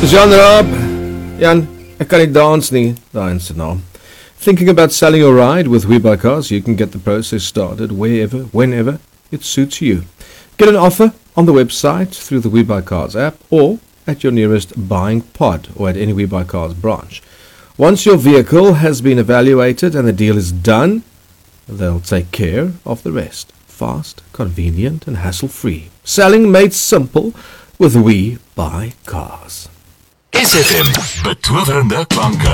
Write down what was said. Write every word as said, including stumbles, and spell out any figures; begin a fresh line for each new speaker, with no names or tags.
Jan Raab, Jan, ek kan nie dans nie, daai in sy naam. Thinking about selling your ride with WeBuyCars? You can get the process started wherever, whenever it suits you. Get an offer on the website through the WeBuyCars app or at your nearest buying pod or at any WeBuyCars branch. Once your vehicle has been evaluated and the deal is done, they'll take care of the rest. Fast, convenient and hassle-free. Selling made simple with WeBuyCars.
S F M, betowerende klanke.